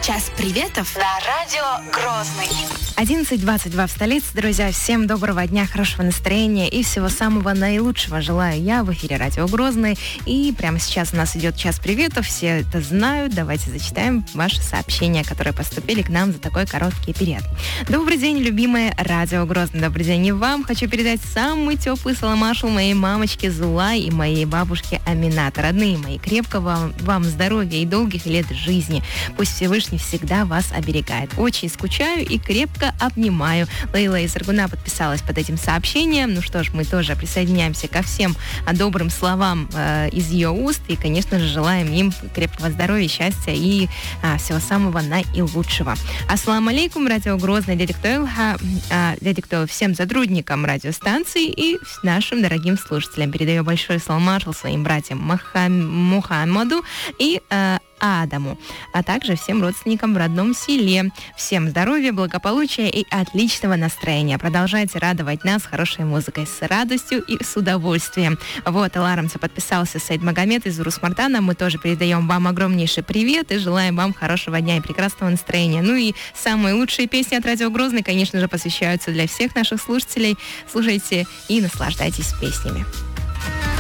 Час приветов на радио Грозный. 11:22 в столице. Друзья, всем доброго дня, хорошего настроения и всего самого наилучшего желаю я в эфире радио Грозный. И прямо сейчас у нас идет час приветов. Все это знают. Давайте зачитаем ваши сообщения, которые поступили к нам за такой короткий период. Добрый день, любимое радио Грозный. Добрый день и вам. Хочу передать самый теплый саламашу моей мамочке Зулай и моей бабушке Аминат. Родные мои, крепкого вам здоровья и долгих лет жизни. Пусть Всевышний всегда вас оберегает. Очень скучаю и крепко обнимаю. Лейла из Аргуна подписалась под этим сообщением. Ну что ж, мы тоже присоединяемся ко всем добрым словам из ее уст. И, конечно же, желаем им крепкого здоровья, счастья и всего самого наилучшего. Ассаламу алейкум, радио Грозный, дядя Ктойл, всем сотрудникам радиостанции и нашим дорогим слушателям. Передаю большой салам своим братьям Мухаммаду и Адаму, а также всем родственникам в родном селе. Всем здоровья, благополучия и отличного настроения. Продолжайте радовать нас хорошей музыкой с радостью и с удовольствием. Вот, Аларамца подписался Саид Магомед из Урус-Мартана. Мы тоже передаем вам огромнейший привет и желаем вам хорошего дня и прекрасного настроения. Ну и самые лучшие песни от радио Грозный, конечно же, посвящаются для всех наших слушателей. Слушайте и наслаждайтесь песнями.